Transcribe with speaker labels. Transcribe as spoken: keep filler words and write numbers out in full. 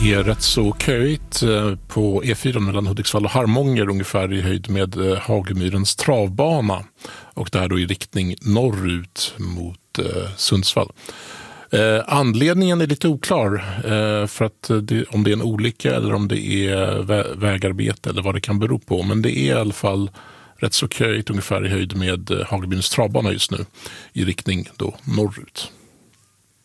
Speaker 1: Det är rätt så köigt på E fyra mellan Hudiksvall och Harmånger, ungefär i höjd med Hagemyrens travbana, och där då i riktning norrut mot eh, Sundsvall. Eh, anledningen är lite oklar eh, för att det, om det är en olycka eller om det är vä- vägarbete eller vad det kan bero på, men det är i alla fall rätt så köigt ungefär i höjd med Hagemyrens travbana just nu i riktning då norrut.